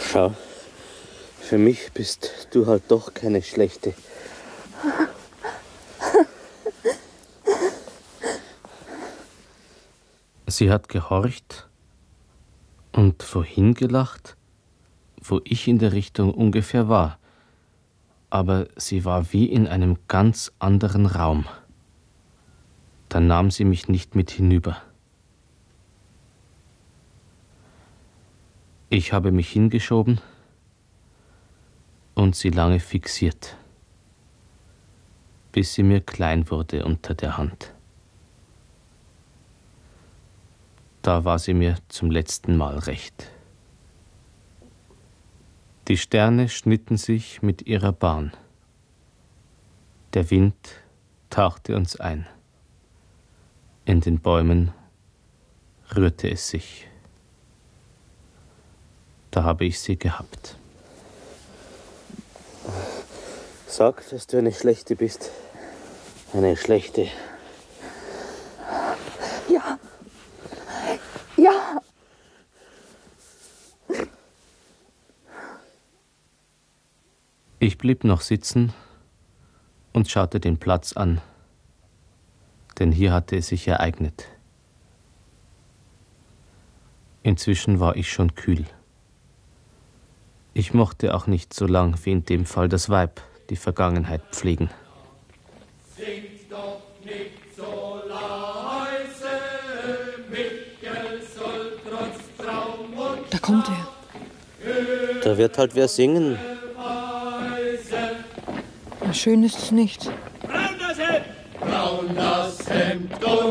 Schau, für mich bist du halt doch keine schlechte. Sie hat gehorcht und vorhin gelacht, wo ich in der Richtung ungefähr war. Aber sie war wie in einem ganz anderen Raum. Dann nahm sie mich nicht mit hinüber. Ich habe mich hingeschoben und sie lange fixiert, bis sie mir klein wurde unter der Hand. Da war sie mir zum letzten Mal recht. Die Sterne schnitten sich mit ihrer Bahn. Der Wind tauchte uns ein. In den Bäumen rührte es sich. Da habe ich sie gehabt. Sag, dass du eine Schlechte bist. Eine Schlechte. Ja. Ja. Ich blieb noch sitzen und schaute den Platz an, denn hier hatte es sich ereignet. Inzwischen war ich schon kühl. Ich mochte auch nicht so lang wie in dem Fall das Weib die Vergangenheit pflegen. Singt doch nicht so leise, Michael soll trotz Traum und Da kommt er. Da wird halt wer singen. Na, schön ist es nicht. braun das Hemd und